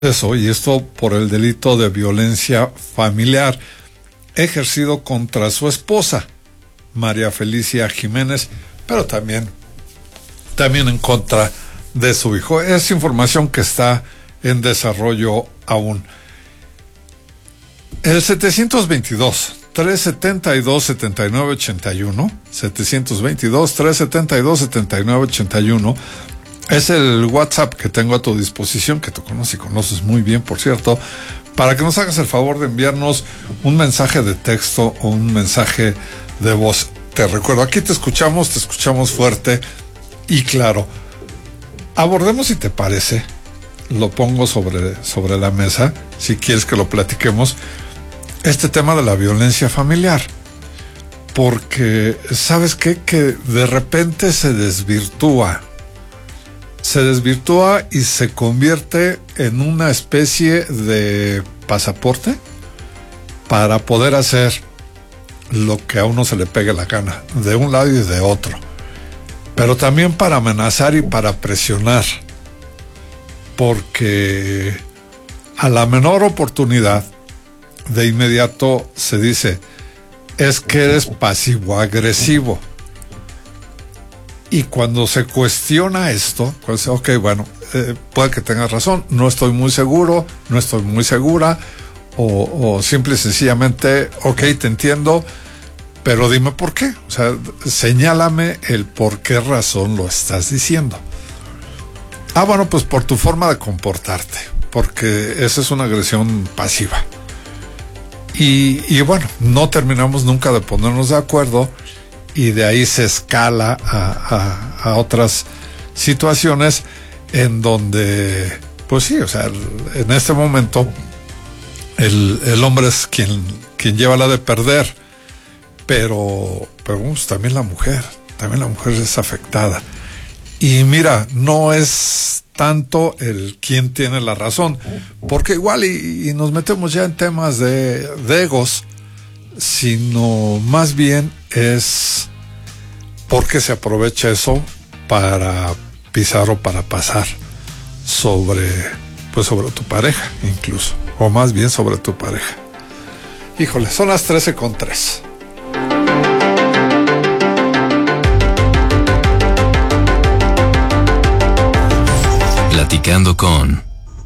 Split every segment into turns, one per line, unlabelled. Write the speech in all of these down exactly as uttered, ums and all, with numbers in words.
Eso, y esto por el delito de violencia familiar ejercido contra su esposa, María Felicia Jiménez, pero también, también en contra de su hijo. Es información que está en desarrollo aún. El setecientos veintidós, trescientos setenta y dos, setenta y nueve ochenta y uno, setecientos veintidós, trescientos setenta y dos, setenta y nueve ochenta y uno, es el WhatsApp que tengo a tu disposición, que tú conoces y conoces muy bien, por cierto, para que nos hagas el favor de enviarnos un mensaje de texto o un mensaje de voz. Te recuerdo, aquí te escuchamos, te escuchamos fuerte y claro. Abordemos, si te parece, lo pongo sobre, sobre la mesa, si quieres que lo platiquemos, este tema de la violencia familiar. Porque, ¿sabes qué? Que de repente se desvirtúa. Se desvirtúa y se convierte en una especie de pasaporte para poder hacer lo que a uno se le pegue la gana, de un lado y de otro. Pero también para amenazar y para presionar. Porque a la menor oportunidad, de inmediato se dice, es que eres pasivo-agresivo. Y cuando se cuestiona esto, pues, ok, bueno, eh, puede que tengas razón, no estoy muy seguro, no estoy muy segura, o, o simple y sencillamente, ok, te entiendo, pero dime por qué. O sea, señálame el por qué razón lo estás diciendo. Ah, bueno, pues por tu forma de comportarte, porque esa es una agresión pasiva. Y, y bueno, no terminamos nunca de ponernos de acuerdo, y de ahí se escala a, a, a otras situaciones en donde, pues sí, o sea, en este momento el, el hombre es quien, quien lleva la de perder, pero, pero pues, también la mujer, también la mujer es afectada. Y mira, no es tanto el quién tiene la razón, porque igual y, y nos metemos ya en temas de, de egos, sino más bien es porque se aprovecha eso para pisar o para pasar sobre, pues sobre tu pareja incluso, o más bien sobre tu pareja. Híjole, son las trece con tres.
Platicando con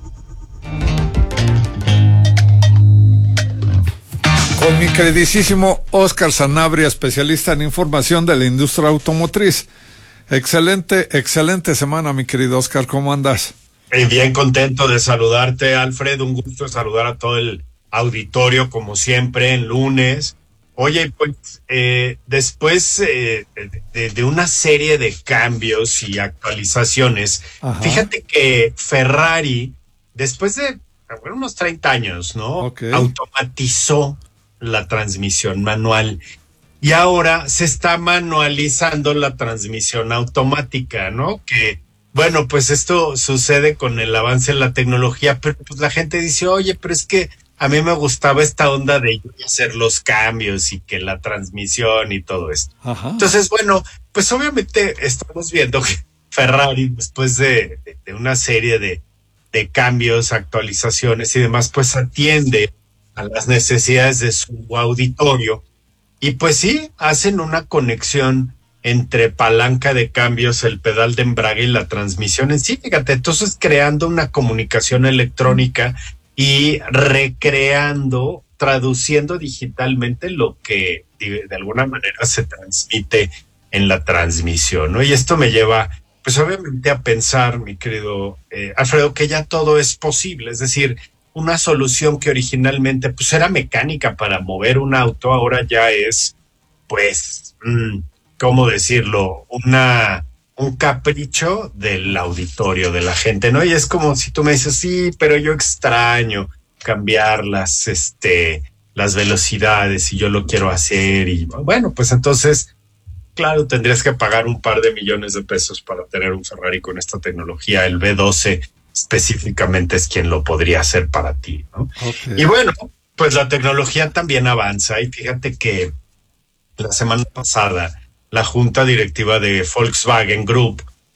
Con mi queridísimo Óscar Sanabria, especialista en información de la industria automotriz. Excelente, excelente semana, mi querido Óscar, ¿cómo andas?
Bien contento de saludarte, Alfred, un gusto saludar a todo el auditorio, como siempre, en lunes. Oye, pues, eh, después eh, de, de una serie de cambios y actualizaciones, ajá, fíjate que Ferrari, después de bueno, unos treinta años, ¿no? Okay. Automatizó la transmisión manual y ahora se está manualizando la transmisión automática, ¿no? Que, bueno, pues esto sucede con el avance en la tecnología, pero pues la gente dice, oye, pero es que a mí me gustaba esta onda de hacer los cambios y que la transmisión y todo esto. Ajá. Entonces, bueno, pues obviamente estamos viendo que Ferrari, después de, de, de una serie de, de cambios, actualizaciones y demás, pues atiende a las necesidades de su auditorio. Y pues sí, hacen una conexión entre palanca de cambios, el pedal de embrague y la transmisión en sí. Fíjate, entonces creando una comunicación electrónica y recreando, traduciendo digitalmente lo que de, de alguna manera se transmite en la transmisión, ¿no? Y esto me lleva, pues obviamente a pensar, mi querido eh, Alfredo, que ya todo es posible. Es decir, una solución que originalmente pues era mecánica para mover un auto, ahora ya es, pues, mmm, ¿cómo decirlo? Una... un capricho del auditorio, de la gente, ¿no? Y es como si tú me dices, sí, pero yo extraño cambiar las, este, las velocidades y yo lo quiero hacer. Y bueno, pues entonces, claro, tendrías que pagar un par de millones de pesos para tener un Ferrari con esta tecnología. El V doce específicamente es quien lo podría hacer para ti, ¿no? Okay. Y bueno, pues la tecnología también avanza y fíjate que la semana pasada la junta directiva de Volkswagen Group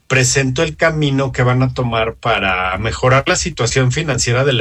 presento el camino que van a tomar para mejorar la situación financiera de la